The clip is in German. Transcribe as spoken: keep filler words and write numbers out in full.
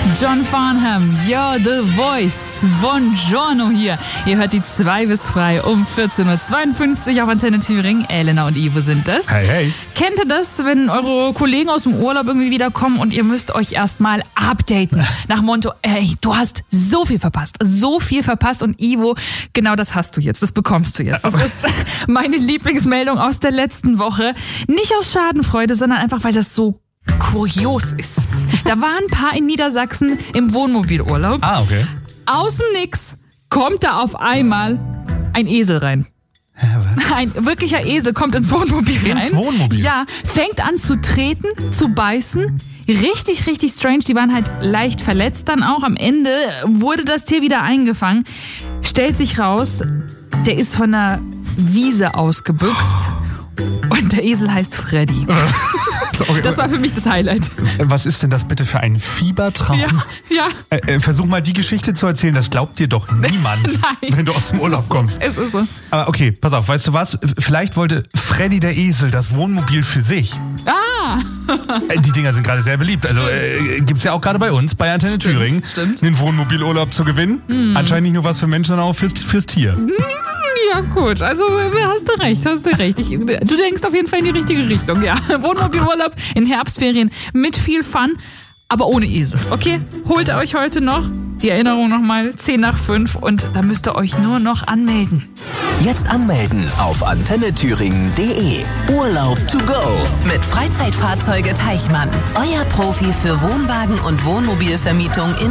John Farnham, you're the voice. Buongiorno hier. Ihr hört die zwei bis frei um vierzehn Uhr zweiundfünfzig auf Antenne Thüringen. Elena und Ivo sind das. Hey, hey. Kennt ihr das, wenn eure Kollegen aus dem Urlaub irgendwie wiederkommen und ihr müsst euch erstmal updaten? Nach Motto, ey, du hast so viel verpasst. So viel verpasst. Und Ivo, genau das hast du jetzt. Das bekommst du jetzt. Das ist meine Lieblingsmeldung aus der letzten Woche. Nicht aus Schadenfreude, sondern einfach, weil das so kurios ist. Da waren ein paar in Niedersachsen im Wohnmobilurlaub. Ah, okay. Außen nix kommt da auf einmal ein Esel rein. Hä, was? Ein wirklicher Esel kommt ins Wohnmobil rein. Ins Wohnmobil? Ja, fängt an zu treten, zu beißen. Richtig, richtig strange. Die waren halt leicht verletzt dann auch. Am Ende wurde das Tier wieder eingefangen. Stellt sich raus, der ist von einer Wiese ausgebüxt. Und der Esel heißt Freddy. Sorry, Das war für mich das Highlight. was ist denn das bitte für ein Fiebertraum? Ja, ja. Äh, äh, versuch mal die Geschichte zu erzählen, das glaubt dir doch niemand, Nein. wenn du aus dem Es Urlaub ist so. kommst. Es ist so. Aber okay, pass auf, weißt du was? Vielleicht wollte Freddy der Esel das Wohnmobil für sich. Ah! Äh, Die Dinger sind gerade sehr beliebt. Also äh, gibt's ja auch gerade bei uns, bei Antenne Stimmt, Thüringen, stimmt. einen Wohnmobilurlaub zu gewinnen. Mm. Anscheinend nicht nur was für Menschen, sondern auch fürs, fürs Tier. Ja, gut. Also, hast du recht, hast du recht. Ich, du denkst auf jeden Fall in die richtige Richtung, ja. Wohnmobilurlaub in Herbstferien mit viel Fun, aber ohne Esel. Okay, holt ihr euch heute noch die Erinnerung nochmal zehn nach fünf und da müsst ihr euch nur noch anmelden. Jetzt anmelden auf antenne thüringen punkt de. Urlaub to go. Mit Freizeitfahrzeuge Teichmann. Euer Profi für Wohnwagen und Wohnmobilvermietung in